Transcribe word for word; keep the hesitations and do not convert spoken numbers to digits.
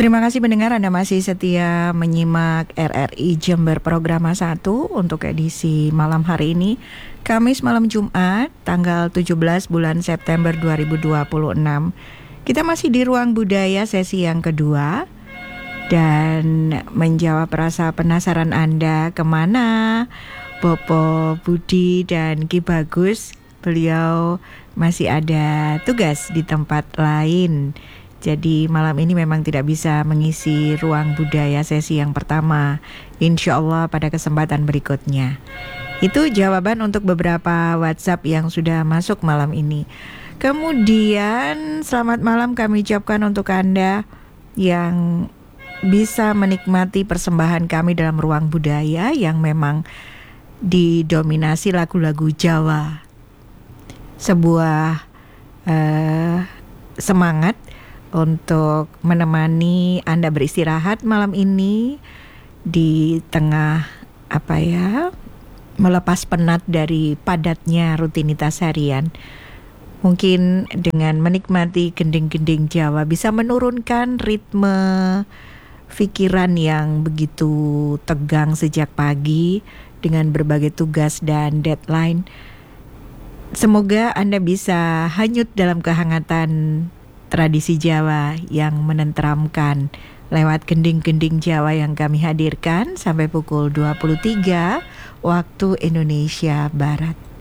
Terima kasih pendengar, Anda masih setia menyimak R R I Jember Programa satu untuk edisi malam hari ini, Kamis malam Jumat, tanggal tujuh belas bulan September dua ribu dua puluh enam. Kita masih di Ruang Budaya sesi yang kedua, dan menjawab rasa penasaran Anda kemana Bopo Budi dan Ki Bagus. Beliau masih ada tugas di tempat lain. Jadi malam ini memang tidak bisa mengisi Ruang Budaya sesi yang pertama. Insya Allah pada kesempatan berikutnya. Itu jawaban untuk beberapa WhatsApp yang sudah masuk malam ini. Kemudian selamat malam kami ucapkan untuk Anda yang bisa menikmati persembahan kami dalam Ruang Budaya yang memang didominasi lagu-lagu Jawa. Sebuah uh, semangat untuk menemani Anda beristirahat malam ini di tengah apa ya, melepas penat dari padatnya rutinitas harian. Mungkin dengan menikmati gending-gending Jawa bisa menurunkan ritme pikiran yang begitu tegang sejak pagi dengan berbagai tugas dan deadline. Semoga Anda bisa hanyut dalam kehangatan tradisi Jawa yang menenteramkan lewat gending-gending Jawa yang kami hadirkan sampai pukul dua puluh tiga waktu Indonesia Barat.